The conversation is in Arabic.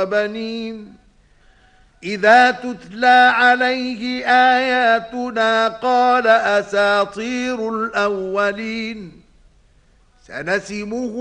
وبنين إذا تتلى عليه آياتنا قال أساطير الأولين سنسمه